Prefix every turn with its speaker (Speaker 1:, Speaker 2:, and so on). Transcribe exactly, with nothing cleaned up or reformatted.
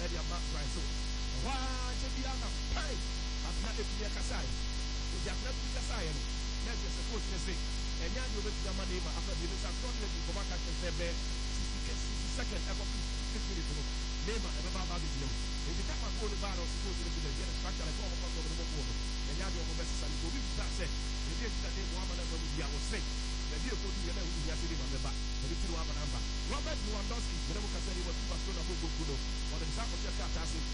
Speaker 1: ɛde ama right so waa nkyɛ bi ana pɛi atena efiri kasae odi atena efiri kasae no na ɛkyɛ sɛ coach ne se ɛnyɛ adi obetumi ama ne ma afɛ bi ne nsa so ɔde di nkɔmɔ aka kyerɛ sɛ bɛɛ sixty second ɛkɔ fifty minutes no nema ɛbɛba aba bi biam edi kama goal no baa na ɔsi coach ne bi na ɛyɛ ne structure ɛkɔ ɔmɔ kɔtɔ ɔmɔ bɔ no ɛnyɛ adi ɔmɔ bɛ sisa ne obi bi sa sɛ ebi eti na ne mu ama na ɛmɔ bi a wɔsɛ ɛdi ekɔ du yɛ na ewu yɛ sɛ ne ma bɛba ɛdi ti no ama na mba Robert Lewandowski gbẹdẹ mu kasa ni wọ́n ti pàṣẹ náà gbogbo no wọ́n ti sáà kọ́tí ẹ̀ka àtàsí